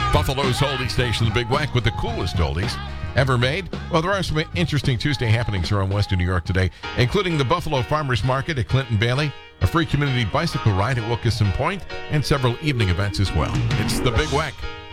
Buffalo's oldie station, the Big Wack, with the coolest oldies ever made. Well, there are some interesting Tuesday happenings here in Western New York today, including the Buffalo Farmers Market at Clinton Bailey, a free community bicycle ride at Wilkeson Point, and several evening events as well. It's the Big Wack